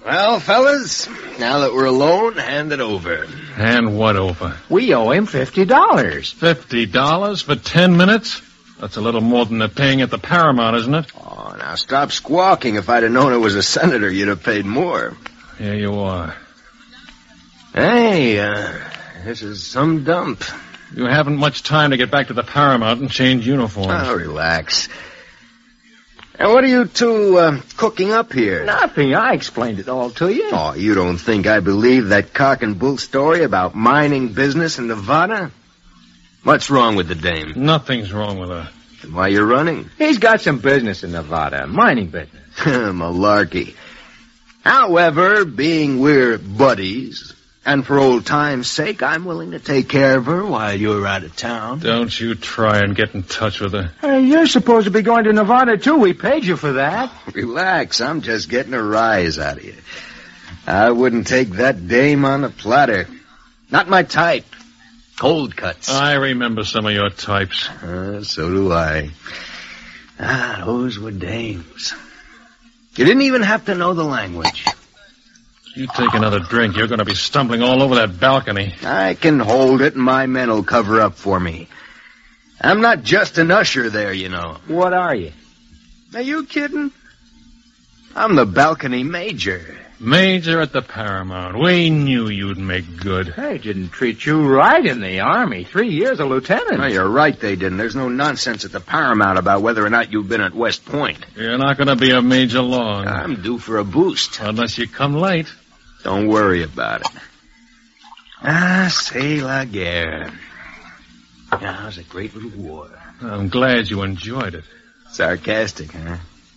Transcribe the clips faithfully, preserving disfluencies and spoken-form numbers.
Well, fellas, now that we're alone, hand it over. Hand what over? We owe him fifty dollars. Fifty dollars for ten minutes? That's a little more than they're paying at the Paramount, isn't it? Oh, now stop squawking. If I'd have known it was a senator, you'd have paid more. Here you are. Hey, uh, this is some dump. You haven't much time to get back to the Paramount and change uniforms. Oh, relax. And what are you two uh, cooking up here? Nothing. I explained it all to you. Oh, you don't think I believe that cock and bull story about mining business in Nevada? What's wrong with the dame? Nothing's wrong with her. Then why you running? He's got some business in Nevada, mining business. Malarkey. However, being we're buddies, and for old time's sake, I'm willing to take care of her while you're out of town. Don't you try and get in touch with her. Hey, you're supposed to be going to Nevada, too. We paid you for that. Relax. I'm just getting a rise out of you. I wouldn't take that dame on a platter. Not my type. Cold cuts. I remember some of your types. Uh, so do I. Ah, those were dames. You didn't even have to know the language. You take another drink, you're going to be stumbling all over that balcony. I can hold it, and my men will cover up for me. I'm not just an usher there, you know. What are you? Are you kidding? I'm the balcony major. Major at the Paramount. We knew you'd make good. They didn't treat you right in the Army. Three years a lieutenant. No, you're right, they didn't. There's no nonsense at the Paramount about whether or not you've been at West Point. You're not going to be a major long. I'm due for a boost. Unless you come late. Don't worry about it. Ah, c'est la guerre. Yeah, it was a great little war. I'm glad you enjoyed it. Sarcastic, huh?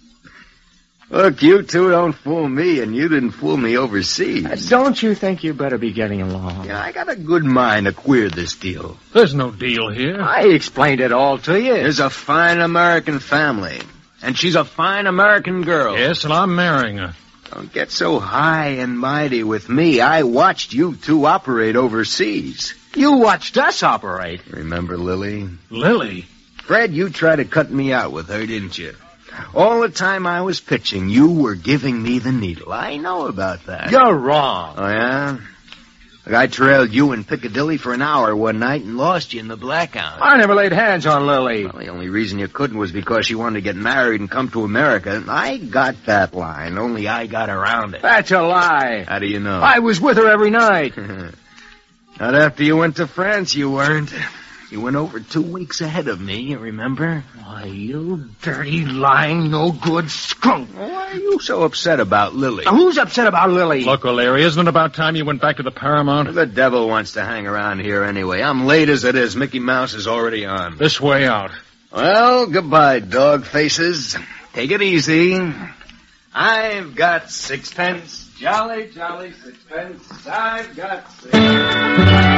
Look, you two don't fool me, and you didn't fool me overseas. Uh, don't you think you better be getting along? Yeah, I got a good mind to queer this deal. There's no deal here. I explained it all to you. There's a fine American family, and she's a fine American girl. Yes, and I'm marrying her. Don't get so high and mighty with me. I watched you two operate overseas. You watched us operate. Remember Lily? Lily? Fred, you tried to cut me out with her, didn't you? All the time I was pitching, you were giving me the needle. I know about that. You're wrong. Oh, yeah? Look, I trailed you in Piccadilly for an hour one night and lost you in the blackout. I never laid hands on Lily. Well, the only reason you couldn't was because she wanted to get married and come to America. I got that line, only I got around it. That's a lie. How do you know? I was with her every night. Not after you went to France, you weren't. You went over two weeks ahead of me, you remember? Why, you dirty, lying, no-good skunk. Why are you so upset about Lily? Now, who's upset about Lily? Look, O'Leary, isn't it about time you went back to the Paramount? The devil wants to hang around here anyway. I'm late as it is. Mickey Mouse is already on. This way out. Well, goodbye, dog faces. Take it easy. I've got sixpence. Jolly, jolly sixpence. I've got sixpence.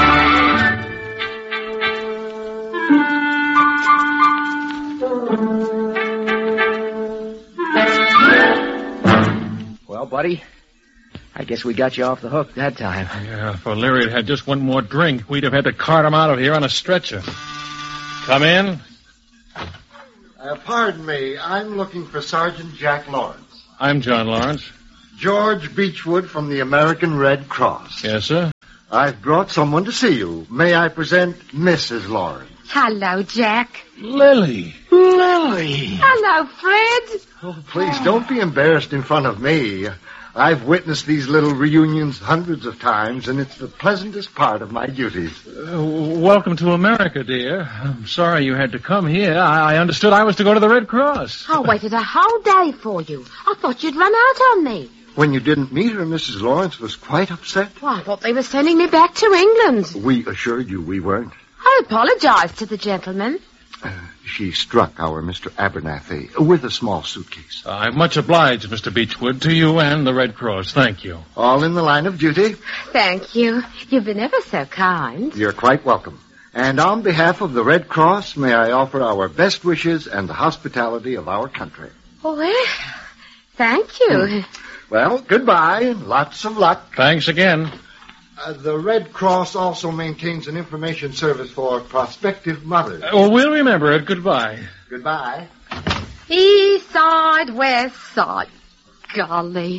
Well, buddy, I guess we got you off the hook that time. Yeah, if O'Leary had had just one more drink, we'd have had to cart him out of here on a stretcher. Come in. Uh, pardon me, I'm looking for Sergeant Jack Lawrence. I'm John Lawrence. George Beechwood from the American Red Cross. Yes, sir? I've brought someone to see you. May I present Missus Lawrence? Hello, Jack. Lily. Lily! Hello, Fred. Oh, please, don't be embarrassed in front of me. I've witnessed these little reunions hundreds of times, and it's the pleasantest part of my duties. Uh, welcome to America, dear. I'm sorry you had to come here. I, I understood I was to go to the Red Cross. I waited a whole day for you. I thought you'd run out on me. When you didn't meet her, Missus Lawrence was quite upset. Well, I thought they were sending me back to England. We assured you we weren't. I apologized to the gentleman. Uh, she struck our Mister Abernathy with a small suitcase. I'm much obliged, Mister Beechwood, to you and the Red Cross. Thank you. All in the line of duty. Thank you. You've been ever so kind. You're quite welcome. And on behalf of the Red Cross, may I offer our best wishes and the hospitality of our country. Oh, well, thank you. Mm. Well, goodbye and lots of luck. Thanks again. Uh, the Red Cross also maintains an information service for prospective mothers. Uh, well, we'll remember it. Goodbye. Goodbye. East side, west side. Golly.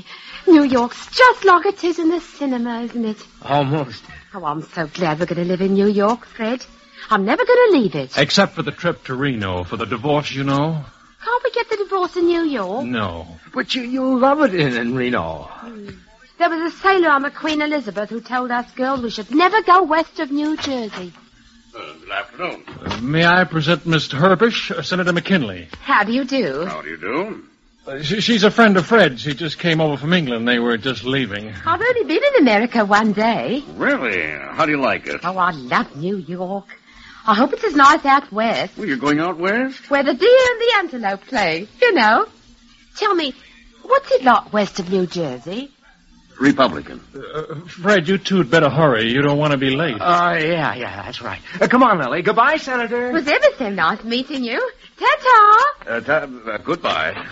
New York's just like it is in the cinema, isn't it? Almost. Oh, I'm so glad we're going to live in New York, Fred. I'm never going to leave it. Except for the trip to Reno for the divorce, you know. Can't we get the divorce in New York? No. But you, you'll love it in, in Reno. Mm. There was a sailor on the Queen Elizabeth who told us girls we should never go west of New Jersey. Uh, good afternoon. Uh, may I present Mister Herbish, uh, Senator McKinley? How do you do? How do you do? Uh, she, she's a friend of Fred's. She just came over from England. They were just leaving. I've only been in America one day. Really? How do you like it? Oh, I love New York. I hope it's as nice out west. Well, you're going out west? Where the deer and the antelope play, you know. Tell me, what's it like west of New Jersey? Republican. Uh, Fred, you two'd better hurry. You don't want to be late. Oh, uh, yeah, yeah, that's right. Uh, come on, Lily. Goodbye, Senator. It was ever so nice meeting you. Ta-ta. Uh, ta- uh, goodbye.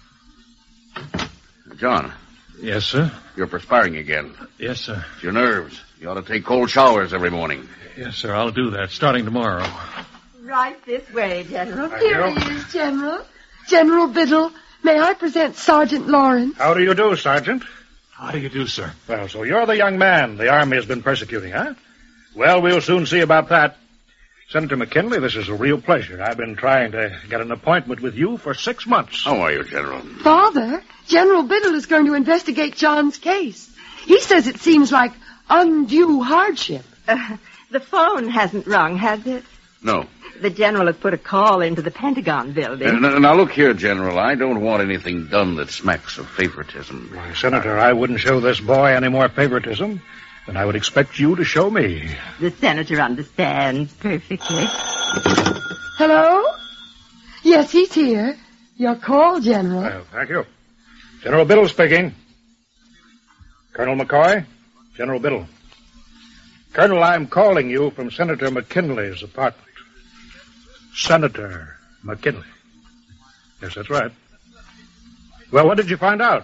John. Yes, sir? You're perspiring again. Yes, sir. It's your nerves. You ought to take cold showers every morning. Yes, sir. I'll do that, starting tomorrow. Right this way, General. Here he is, General. General Biddle, may I present Sergeant Lawrence? How do you do, Sergeant? How do you do, sir? Well, so you're the young man the Army has been persecuting, huh? Well, we'll soon see about that. Senator McKinley, this is a real pleasure. I've been trying to get an appointment with you for six months. How are you, General? Father, General Biddle is going to investigate John's case. He says it seems like undue hardship. Uh, the phone hasn't rung, has it? No. The General has put a call into the Pentagon building. Uh, now, now, look here, General. I don't want anything done that smacks of favoritism. Why, Senator, I wouldn't show this boy any more favoritism than I would expect you to show me. The Senator understands perfectly. Hello? Yes, he's here. Your call, General. Well, thank you. General Biddle speaking. Colonel McCoy, General Biddle. Colonel, I'm calling you from Senator McKinley's apartment. Senator McKinley. Yes, that's right. Well, what did you find out?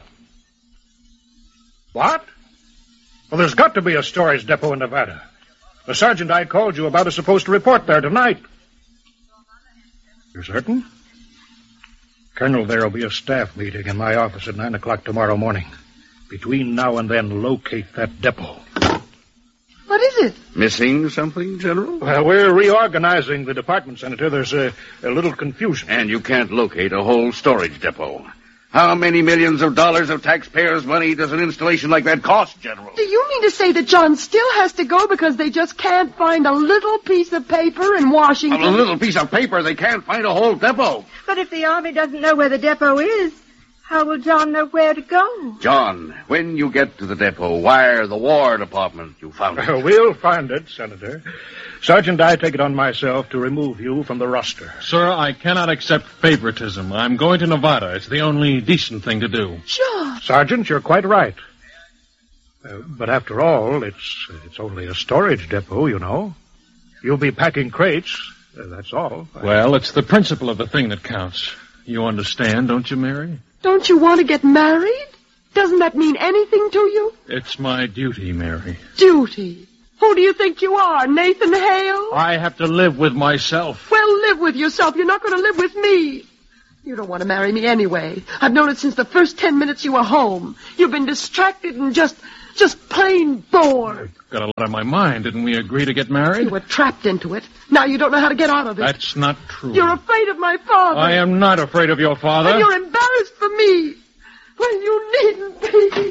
What? Well, there's got to be a storage depot in Nevada. The sergeant I called you about is supposed to report there tonight. You're certain? Colonel, there'll be a staff meeting in my office at nine o'clock tomorrow morning. Between now and then, locate that depot. What is it? Missing something, General? Well, we're reorganizing the department, Senator. There's a, a little confusion. And you can't locate a whole storage depot. How many millions of dollars of taxpayers' money does an installation like that cost, General? Do you mean to say that John still has to go because they just can't find a little piece of paper in Washington? On a little piece of paper, they can't find a whole depot. But if the Army doesn't know where the depot is, how will John know where to go? John, when you get to the depot, wire the War Department you found it. Uh, we'll find it, Senator. Sergeant, I take it on myself to remove you from the roster. Sir, I cannot accept favoritism. I'm going to Nevada. It's the only decent thing to do. John! Sergeant, you're quite right. Uh, but after all, it's it's only a storage depot, you know. You'll be packing crates. Uh, that's all. Well, it's the principle of the thing that counts. You understand, don't you, Mary? Don't you want to get married? Doesn't that mean anything to you? It's my duty, Mary. Duty? Who do you think you are, Nathan Hale? I have to live with myself. Well, live with yourself. You're not going to live with me. You don't want to marry me anyway. I've known it since the first ten minutes you were home. You've been distracted and just, just plain bored. I've got a lot on my mind. Didn't we agree to get married? You were trapped into it. Now you don't know how to get out of it. That's not true. You're afraid of my father. I am not afraid of your father. And you're embarrassed for me. Well, you needn't be.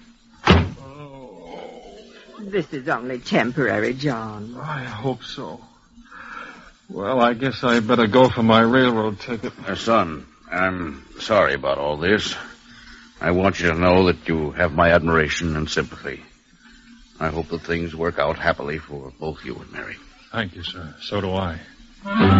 This is only temporary, John. I hope so. Well, I guess I better go for my railroad ticket. Uh, son, I'm sorry about all this. I want you to know that you have my admiration and sympathy. I hope that things work out happily for both you and Mary. Thank you, sir. So do I.